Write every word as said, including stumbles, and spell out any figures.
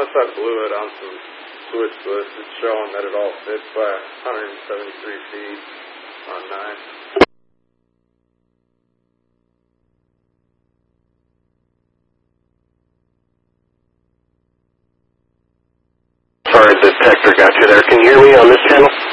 Unless I blew it on some switch list, it's showing that it all fits by one hundred seventy-three feet on nine. Sorry, the detector got you there. Can you hear me on this channel?